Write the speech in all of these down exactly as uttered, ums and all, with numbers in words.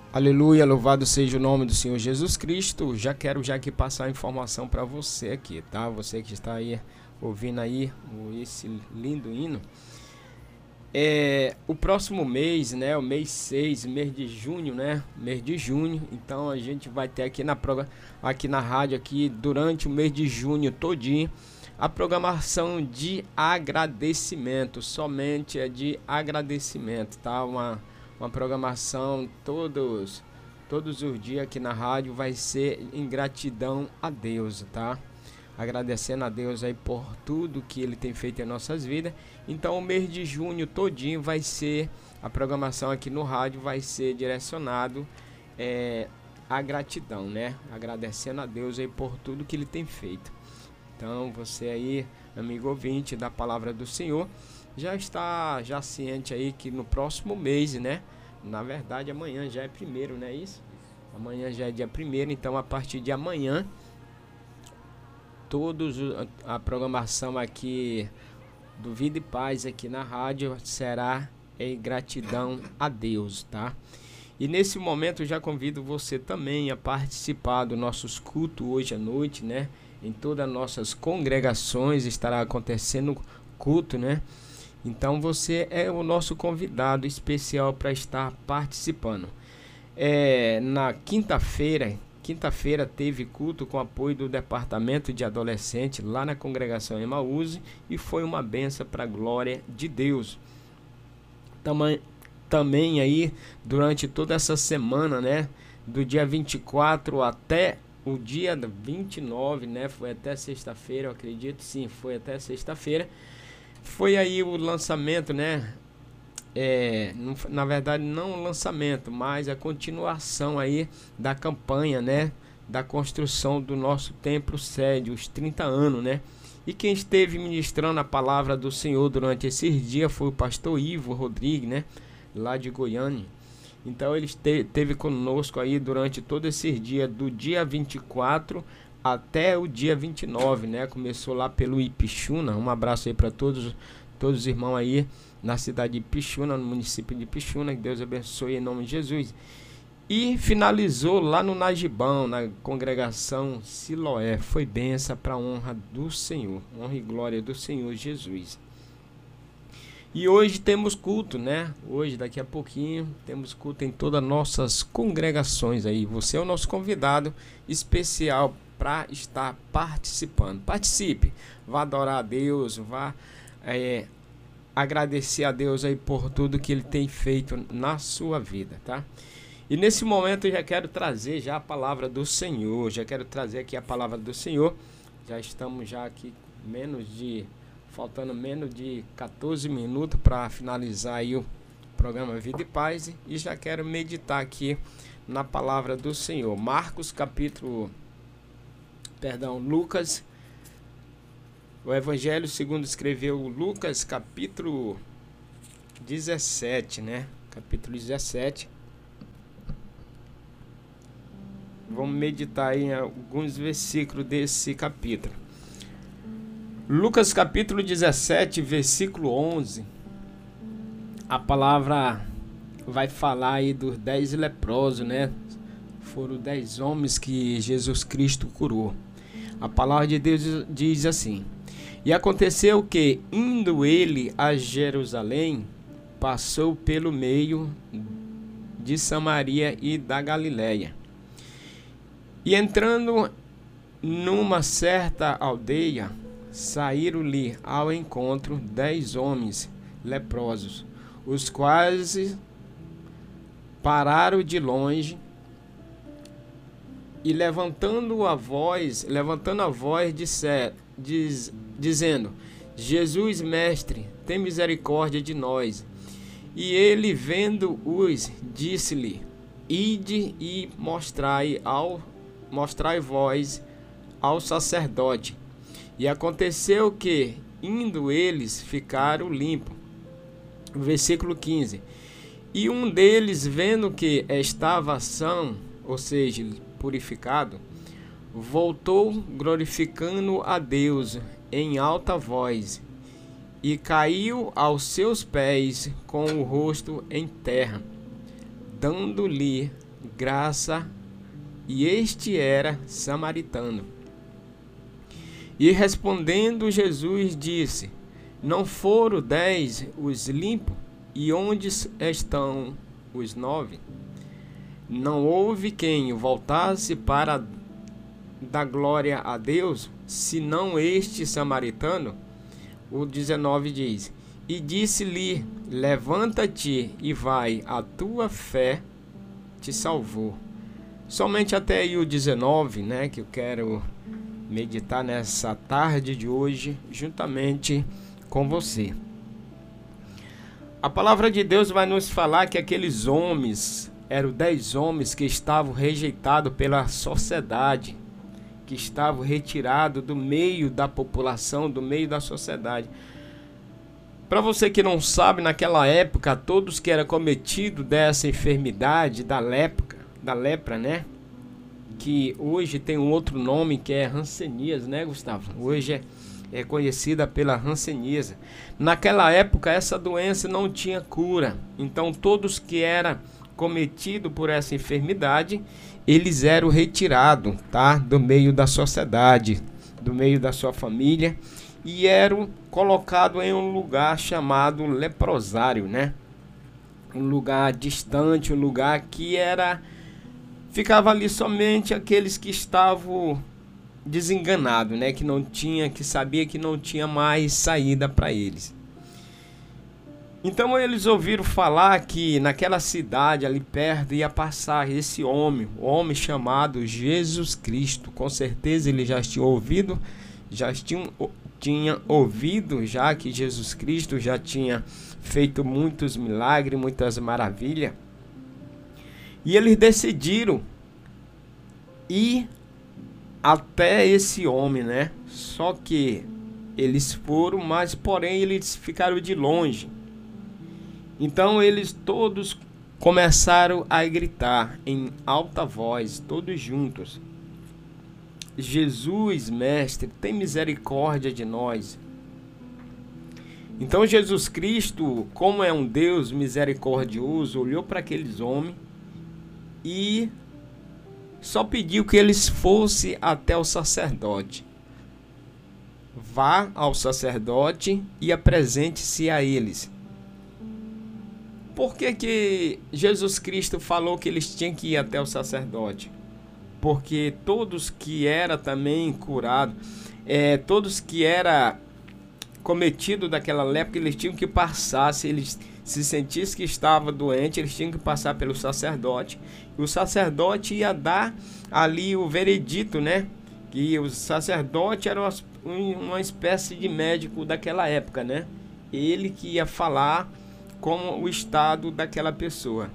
Aleluia, louvado seja o nome do Senhor Jesus Cristo. Já quero já aqui passar a informação para você aqui, tá? Você que está aí ouvindo aí esse lindo hino. É, o próximo mês, né, o mês seis, mês de junho, né, mês de junho, então a gente vai ter aqui na, aqui na rádio, aqui durante o mês de junho todinho, a programação de agradecimento, somente é de agradecimento, tá? Uma, uma programação todos, todos os dias aqui na rádio vai ser em gratidão a Deus, tá? Agradecendo a Deus aí por tudo que Ele tem feito em nossas vidas. Então o mês de junho todinho vai ser, a programação aqui no rádio vai ser direcionado é, à gratidão, né? Agradecendo a Deus aí por tudo que Ele tem feito. Então você aí, amigo ouvinte da Palavra do Senhor, já está já ciente aí que no próximo mês, né? Na verdade amanhã já é primeiro, não é isso? Amanhã já é dia primeiro, então a partir de amanhã todos a programação aqui do Vida e Paz aqui na rádio será em gratidão a Deus, tá? E nesse momento eu já convido você também a participar dos nossos cultos hoje à noite, né? Em todas as nossas congregações estará acontecendo culto, né? Então você é o nosso convidado especial para estar participando. É, na quinta-feira, Quinta-feira teve culto com apoio do Departamento de Adolescente lá na congregação Emaús e foi uma benção para a glória de Deus. Também, também aí, durante toda essa semana, né, do dia vinte e quatro até o dia vinte e nove, né, foi até sexta-feira, eu acredito, sim, foi até sexta-feira, foi aí o lançamento, né, É, na verdade não o lançamento, mas a continuação aí da campanha, né, da construção do nosso templo sede, os trinta anos, né? E quem esteve ministrando a palavra do Senhor durante esses dias foi o pastor Ivo Rodrigues, né, lá de Goiânia. Então ele esteve conosco aí durante todos esses dias, do dia vinte e quatro até o dia vinte e nove, né? Começou lá pelo Ipixuna. Um abraço aí para todos, todos os irmãos aí na cidade de Pixuna, no município de Pixuna, que Deus abençoe em nome de Jesus. E finalizou lá no Najibão, na congregação Siloé. Foi benção para a honra do Senhor, honra e glória do Senhor Jesus. E hoje temos culto, né? Hoje, daqui a pouquinho, temos culto em todas as nossas congregações aí. Você é o nosso convidado especial para estar participando. Participe, vá adorar a Deus, vá é, agradecer a Deus aí por tudo que Ele tem feito na sua vida, tá? E nesse momento eu já quero trazer já a palavra do Senhor, já quero trazer aqui a palavra do Senhor. Já estamos já aqui menos de, faltando menos de quatorze minutos para finalizar aí o programa Vida e Paz, e já quero meditar aqui na palavra do Senhor. Marcos capítulo, perdão, Lucas, o Evangelho segundo escreveu Lucas, capítulo dezessete, né? Capítulo dezessete. Vamos meditar em alguns versículos desse capítulo. Lucas, capítulo dezessete, versículo onze. A palavra vai falar aí dos dez leprosos, né? Foram dez homens que Jesus Cristo curou. A palavra de Deus diz assim: e aconteceu que, indo ele a Jerusalém, passou pelo meio de Samaria e da Galiléia. E entrando numa certa aldeia, saíram-lhe ao encontro dez homens leprosos, os quais pararam de longe e levantando a voz, levantando a voz, disser, diz, dizendo: Jesus, mestre, tem misericórdia de nós. E ele, vendo-os, disse-lhe: ide e mostrai ao mostrai vós ao sacerdote. E aconteceu que, indo eles, ficaram limpos. Versículo quinze. E um deles, vendo que estava são, ou seja, purificado, voltou glorificando a Deus em alta voz, e caiu aos seus pés com o rosto em terra, dando-lhe graça, e este era samaritano. E respondendo Jesus disse: não foram dez os limpos? E onde estão os nove? Não houve quem voltasse para dar glória a Deus, senão este samaritano? O dezenove diz: e disse-lhe: levanta-te e vai, a tua fé te salvou. Somente até aí o dezenove, né, que eu quero meditar nessa tarde de hoje, juntamente com você. A palavra de Deus vai nos falar que aqueles homens, eram dez homens que estavam rejeitados pela sociedade, que estavam retirados do meio da população, do meio da sociedade. Para você que não sabe, naquela época, todos que eram cometidos dessa enfermidade, da lepra, da lepra, né? Que hoje tem um outro nome que é hanseníase, né, Gustavo? Hoje é, é conhecida pela hanseníase. Naquela época, essa doença não tinha cura. Então, todos que eram cometidos por essa enfermidade, eles eram retirados, tá? Do meio da sociedade, do meio da sua família, e eram colocados em um lugar chamado leprosário, né? Um lugar distante, um lugar que era... ficava ali somente aqueles que estavam desenganados, né? Que não tinha, que sabia que não tinha mais saída para eles. Então eles ouviram falar que naquela cidade ali perto ia passar esse homem, o homem chamado Jesus Cristo. Com certeza ele já tinha ouvido, já tinha, tinha ouvido já que Jesus Cristo já tinha feito muitos milagres, muitas maravilhas. E eles decidiram ir até esse homem, né? Só que eles foram, mas porém eles ficaram de longe. Então eles todos começaram a gritar em alta voz, todos juntos: Jesus, mestre, tem misericórdia de nós. Então Jesus Cristo, como é um Deus misericordioso, olhou para aqueles homens e só pediu que eles fossem até o sacerdote. Vá ao sacerdote e apresente-se a eles. Por que que Jesus Cristo falou que eles tinham que ir até o sacerdote? Porque todos que eram também curados, é, todos que eram cometidos daquela lepra, eles tinham que passar, se eles se sentissem que estava doente, eles tinham que passar pelo sacerdote. E o sacerdote ia dar ali o veredito, né? Que o sacerdote era uma, uma espécie de médico daquela época, né? Ele que ia falar como o estado daquela pessoa.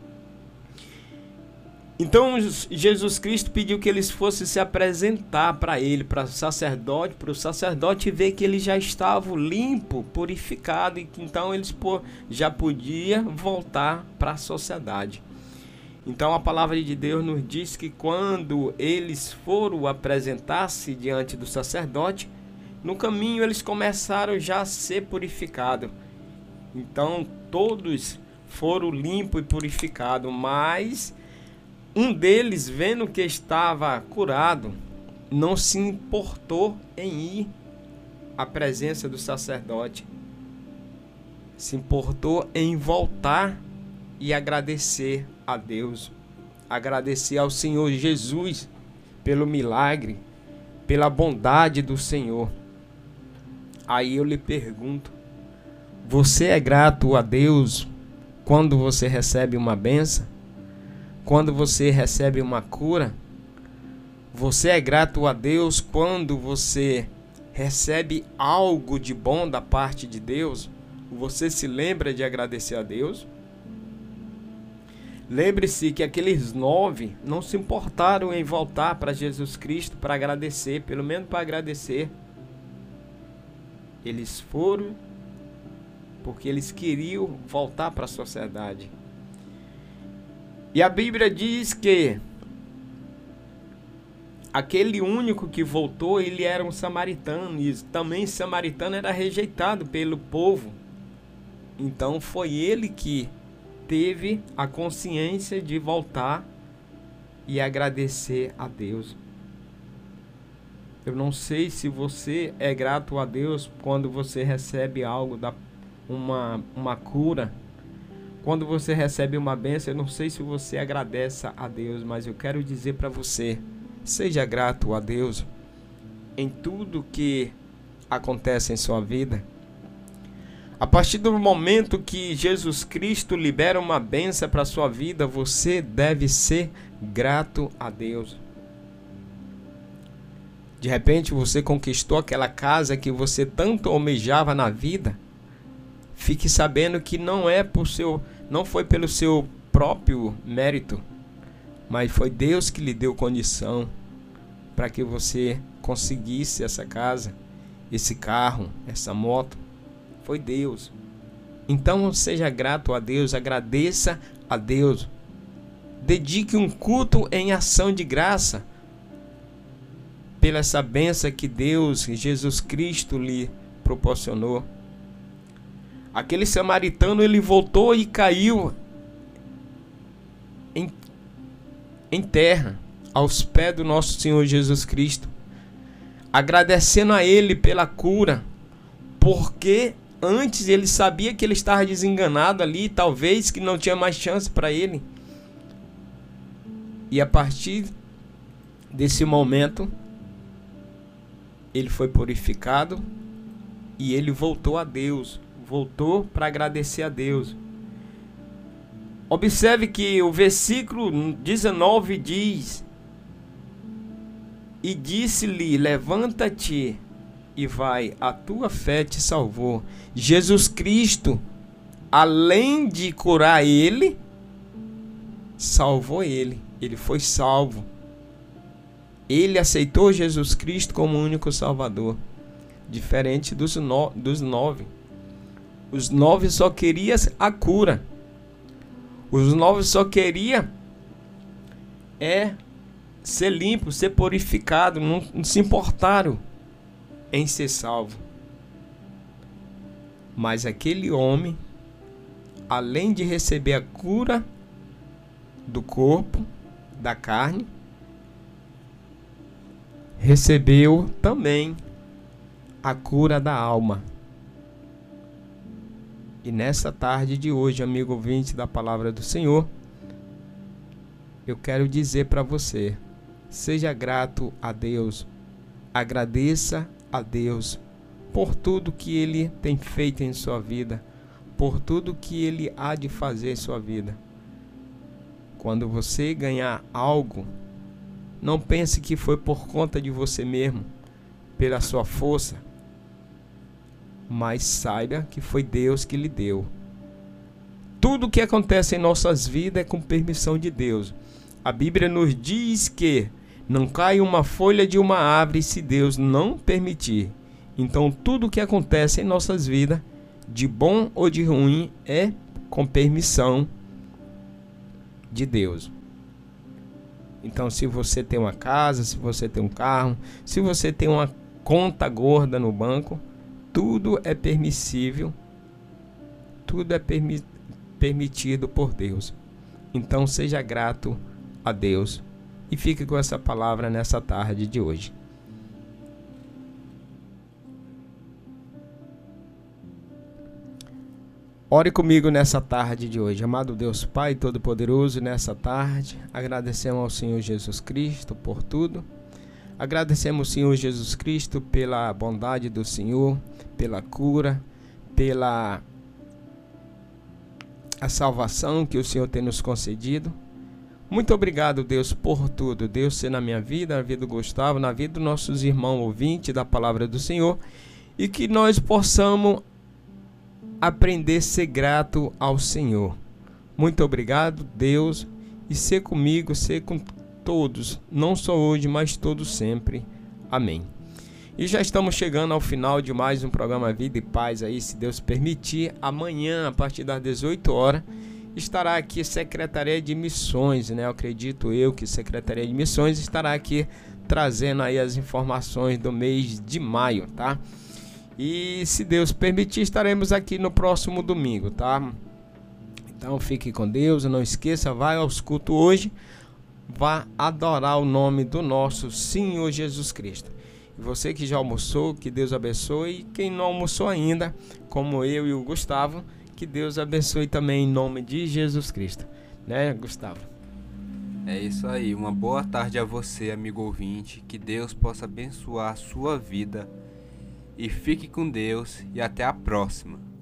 Então Jesus Cristo pediu que eles fossem se apresentar para ele, para o sacerdote, para o sacerdote ver que eles já estavam limpos, purificados, e que então eles já podiam voltar para a sociedade. Então a palavra de Deus nos diz que quando eles foram apresentar-se diante do sacerdote, no caminho eles começaram já a ser purificados. Então todos foram limpos e purificados, mas um deles, vendo que estava curado, não se importou em ir à presença do sacerdote. Se importou em voltar e agradecer a Deus, agradecer ao Senhor Jesus pelo milagre, pela bondade do Senhor. Aí eu lhe pergunto: você é grato a Deus quando você recebe uma bênção? Quando você recebe uma cura? Você é grato a Deus quando você recebe algo de bom da parte de Deus? Você se lembra de agradecer a Deus? Lembre-se que aqueles nove não se importaram em voltar para Jesus Cristo para agradecer, pelo menos para agradecer. Eles foram porque eles queriam voltar para a sociedade. E a Bíblia diz que aquele único que voltou, ele era um samaritano, e também samaritano era rejeitado pelo povo. Então foi ele que teve a consciência de voltar e agradecer a Deus. Eu não sei se você é grato a Deus quando você recebe algo, da, uma, uma cura, quando você recebe uma bênção. Eu não sei se você agradece a Deus, mas eu quero dizer para você, seja grato a Deus em tudo que acontece em sua vida. A partir do momento que Jesus Cristo libera uma bênção para a sua vida, você deve ser grato a Deus. De repente você conquistou aquela casa que você tanto almejava na vida. Fique sabendo que não é por seu, não foi pelo seu próprio mérito, mas foi Deus que lhe deu condição para que você conseguisse essa casa, esse carro, essa moto. Foi Deus. Então seja grato a Deus, agradeça a Deus. Dedique um culto em ação de graça pela essa bênção que Deus, Jesus Cristo, lhe proporcionou. Aquele samaritano, ele voltou e caiu em, em terra, aos pés do nosso Senhor Jesus Cristo, agradecendo a Ele pela cura, porque antes ele sabia que ele estava desenganado ali, talvez que não tinha mais chance para ele. E a partir desse momento, ele foi purificado e ele voltou a Deus, voltou para agradecer a Deus. Observe que o versículo dezenove diz: e disse-lhe, levanta-te e vai, a tua fé te salvou. Jesus Cristo, além de curar ele, salvou ele. Ele foi salvo. Ele aceitou Jesus Cristo como único Salvador. Diferente dos, no, dos nove. Os nove só queriam a cura. Os nove só queriam é ser limpo, ser purificado. Não, não se importaram em ser salvo. Mas aquele homem, além de receber a cura do corpo, da carne, recebeu também a cura da alma. E nessa tarde de hoje, amigo ouvinte da Palavra do Senhor, eu quero dizer para você, seja grato a Deus, agradeça a Deus por tudo que Ele tem feito em sua vida, por tudo que Ele há de fazer em sua vida. Quando você ganhar algo, não pense que foi por conta de você mesmo, pela sua força, mas saiba que foi Deus que lhe deu. Tudo que acontece em nossas vidas é com permissão de Deus. A Bíblia nos diz que não cai uma folha de uma árvore se Deus não permitir. Então tudo que acontece em nossas vidas, de bom ou de ruim, é com permissão de Deus. Então, se você tem uma casa, se você tem um carro, se você tem uma conta gorda no banco, tudo é permissível, tudo é permi- permitido por Deus. Então, seja grato a Deus e fique com essa palavra nessa tarde de hoje. Ore comigo nessa tarde de hoje. Amado Deus Pai Todo-Poderoso, nessa tarde, agradecemos ao Senhor Jesus Cristo por tudo. Agradecemos ao Senhor Jesus Cristo pela bondade do Senhor, pela cura, pela a salvação que o Senhor tem nos concedido. Muito obrigado, Deus, por tudo. Deus, ser na minha vida, na vida do Gustavo, na vida dos nossos irmãos ouvintes da Palavra do Senhor, e que nós possamos aprender a ser grato ao Senhor. Muito obrigado, Deus, e ser comigo, ser com todos, não só hoje, mas todos sempre. Amém. E já estamos chegando ao final de mais um programa Vida e Paz aí, se Deus permitir. Amanhã, a partir das dezoito horas, estará aqui Secretaria de Missões, né? Eu acredito eu que Secretaria de Missões estará aqui trazendo aí as informações do mês de maio, tá? E se Deus permitir, estaremos aqui no próximo domingo, tá? Então fique com Deus, não esqueça, vai aos cultos hoje. vá adorar o nome do nosso Senhor Jesus Cristo. E você que já almoçou, que Deus abençoe. E quem não almoçou ainda, como eu e o Gustavo, que Deus abençoe também em nome de Jesus Cristo. Né, Gustavo? É isso aí. Uma boa tarde a você, amigo ouvinte. Que Deus possa abençoar a sua vida. E fique com Deus e até a próxima.